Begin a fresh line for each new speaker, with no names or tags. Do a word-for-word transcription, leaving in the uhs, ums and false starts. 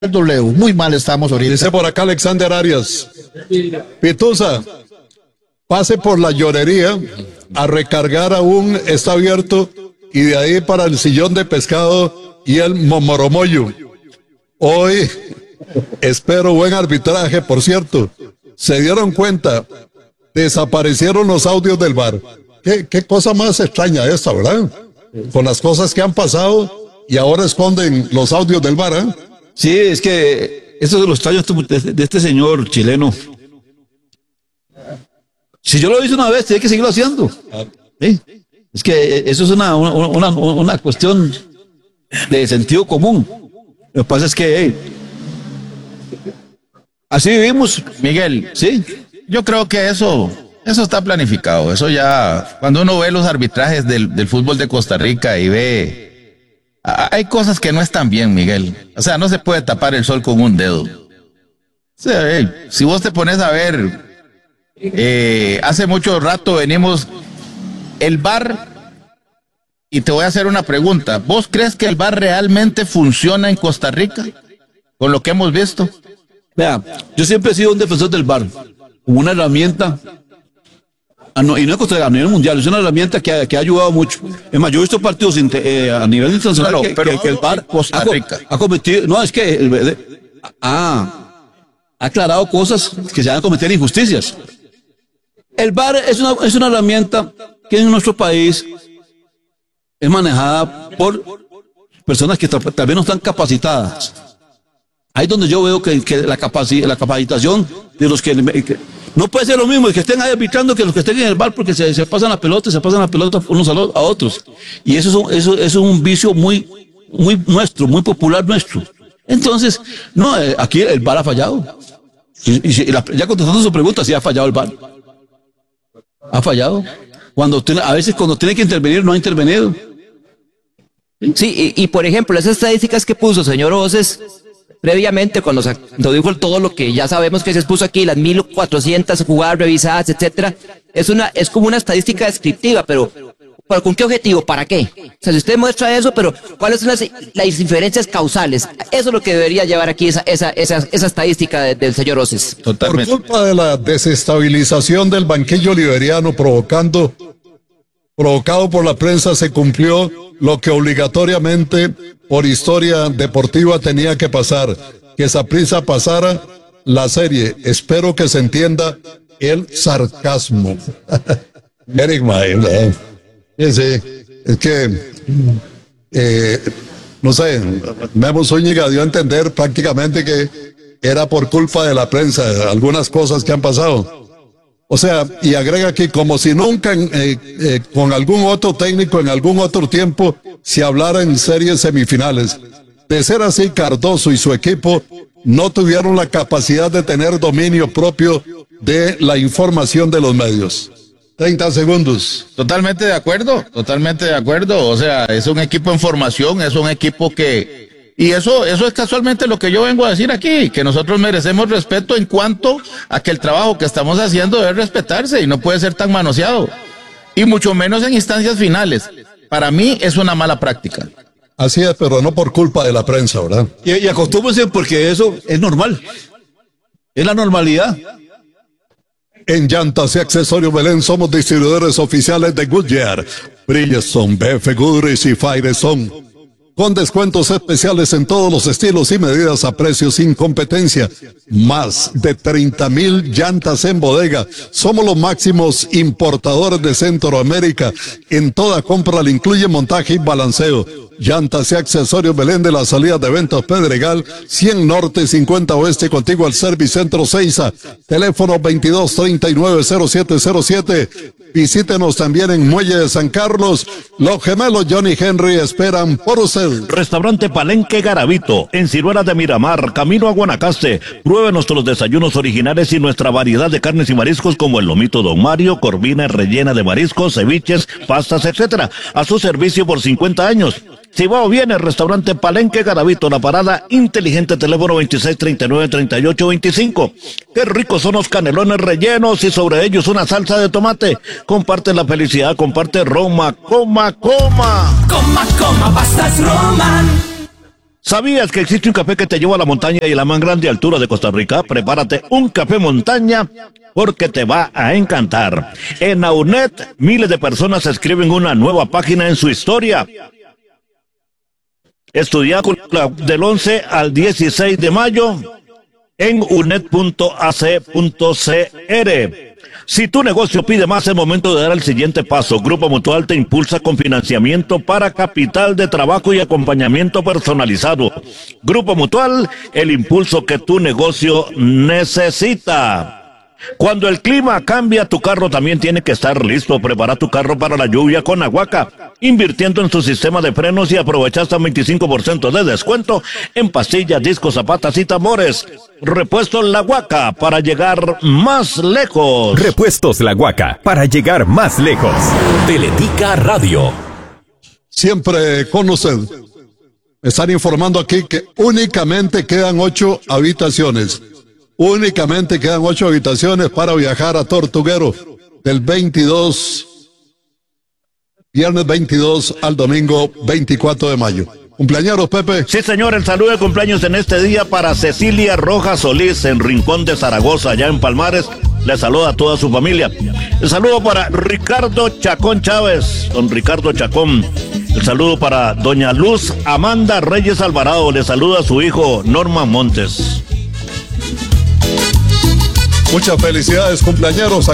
W, muy mal estamos ahorita.
Dice por acá Alexander Arias. Pitusa, pase por la llorería a recargar aún está abierto y de ahí para el sillón de pescado y el momoromoyo. Hoy espero buen arbitraje, por cierto. Se dieron cuenta, desaparecieron los audios del V A R. ¿Qué, qué cosa más extraña esta, ¿verdad? Con las cosas que han pasado y ahora esconden los audios del V A R, ¿eh?
Sí, es que eso es lo extraño de este señor chileno. Si yo lo hice una vez, tiene que seguirlo haciendo. ¿Sí? Es que eso es una, una, una, una cuestión de sentido común. Lo que pasa es que hey, así vivimos,
Miguel.
Sí.
Yo creo que eso, eso está planificado. Eso ya, cuando uno ve los arbitrajes del, del fútbol de Costa Rica y ve, hay cosas que no están bien, Miguel. O sea, no se puede tapar el sol con un dedo. O sea, hey, si vos te pones a ver, eh, hace mucho rato venimos el V A R, y te voy a hacer una pregunta. ¿Vos crees que el V A R realmente funciona en Costa Rica? Con lo que hemos visto.
Vea, yo siempre he sido un defensor del V A R, como una herramienta, ah, no, y no es Costa Rica, a nivel mundial, es una herramienta que ha, que ha ayudado mucho. Es más, yo he visto partidos eh, a nivel internacional
pero,
que,
pero
que, que el V A R
Costa Rica.
ha, ha cometido, no, es que el, ha, ha aclarado cosas que se han cometido injusticias. El V A R es una, es una herramienta que en nuestro país es manejada por personas que tal vez no están capacitadas. Ahí es donde yo veo que, que la, capaci la capacitación de los que, que no puede ser lo mismo el que estén ahí arbitrando que los que estén en el V A R, porque se, se pasan la pelota, se pasan la pelota unos a, los, a otros. Y eso es, un, eso, eso es un vicio muy, muy nuestro, muy popular nuestro. Entonces, no, eh, aquí el V A R ha fallado. Y, y, y la, ya contestando su pregunta, sí ha fallado el V A R. Ha fallado. Cuando a veces cuando tiene que intervenir no ha intervenido.
Sí, y, y por ejemplo, esas estadísticas que puso señor Oces previamente, cuando, cuando dijo todo lo que ya sabemos que se expuso aquí, las mil cuatrocientas jugadas revisadas, etcétera, es una, es como una estadística descriptiva, pero, pero ¿con qué objetivo? ¿Para qué? O sea, si usted muestra eso, pero ¿cuáles son las, las diferencias causales? Eso es lo que debería llevar aquí esa, esa, esa, esa estadística de, del señor Oces.
Totalmente.
Por culpa de la desestabilización del banquillo liberiano provocando, provocado por la prensa, se cumplió lo que obligatoriamente por historia deportiva tenía que pasar, que Saprissa pasara la serie. Espero que se entienda el sarcasmo. Eric Mael, sí, sí, es que, eh, no sé, Memo Zúñiga dio a entender prácticamente que era por culpa de la prensa, algunas cosas que han pasado. O sea, y agrega aquí, como si nunca eh, eh, con algún otro técnico en algún otro tiempo se hablara en series semifinales. De ser así, Cardoso y su equipo no tuvieron la capacidad de tener dominio propio de la información de los medios. treinta segundos.
Totalmente de acuerdo, totalmente de acuerdo. O sea, es un equipo en formación, es un equipo que... Y eso, eso es casualmente lo que yo vengo a decir aquí, que nosotros merecemos respeto en cuanto a que el trabajo que estamos haciendo debe respetarse y no puede ser tan manoseado. Y mucho menos en instancias finales. Para mí es una mala práctica.
Así es, pero no por culpa de la prensa, ¿verdad?
Y, y acostúmbrense porque eso es normal. Es la normalidad.
En Llantas y Accesorios Belén somos distribuidores oficiales de Goodyear, Bridgestone, B F Goodrich y Firestone. Con descuentos especiales en todos los estilos y medidas a precios sin competencia. Más de treinta mil llantas en bodega. Somos los máximos importadores de Centroamérica. En toda compra le incluye montaje y balanceo. Llantas y Accesorios Belén de la salida de ventas Pedregal, cien Norte, cincuenta Oeste, contigo al Servicentro Seiza. Teléfono veintidós treinta y nueve cero siete cero siete. Visítenos también en Muelle de San Carlos. Los gemelos Johnny Henry esperan por usted.
Restaurante Palenque Garavito, en Ciruelas de Miramar, camino a Guanacaste. Pruebe nuestros desayunos originales y nuestra variedad de carnes y mariscos como el lomito Don Mario, corvina rellena de mariscos, ceviches, pastas, etcétera. A su servicio por cincuenta años. Si va o viene, restaurante Palenque Garavito, la parada inteligente, teléfono veintiséis treinta y nueve treinta y ocho veinticinco. Qué ricos son los canelones rellenos y sobre ellos una salsa de tomate. Comparte la felicidad, comparte Roma, coma, coma.
Coma, coma, pastas Roman.
¿Sabías que existe un café que te lleva a la montaña y a la más grande altura de Costa Rica? Prepárate un café montaña porque te va a encantar. En AUNET, miles de personas escriben una nueva página en su historia. Estudia del once al dieciséis de mayo en unet punto a c punto c r. Si tu negocio pide más, es momento de dar el siguiente paso. Grupo Mutual te impulsa con financiamiento para capital de trabajo y acompañamiento personalizado. Grupo Mutual, el impulso que tu negocio necesita. Cuando el clima cambia, tu carro también tiene que estar listo. Prepara tu carro para la lluvia con Aguaca, invirtiendo en su sistema de frenos y aprovecha hasta veinticinco por ciento de descuento en pastillas, discos, zapatas y tambores. Repuestos La Huaca para llegar más lejos.
Repuestos La Huaca para llegar más lejos. Teletica Radio.
Siempre con usted. Me están informando aquí que únicamente quedan ocho habitaciones. Únicamente quedan ocho habitaciones para viajar a Tortuguero del veintidós, viernes veintidós al domingo veinticuatro de mayo. ¿Cumpleaños, Pepe?
Sí, señor, el saludo de cumpleaños en este día para Cecilia Rojas Solís en Rincón de Zaragoza, allá en Palmares. Le saluda a toda su familia. El saludo para Ricardo Chacón Chávez, don Ricardo Chacón. El saludo para doña Luz Amanda Reyes Alvarado. Le saluda a su hijo Norman Montes.
Muchas felicidades, cumpleañeros.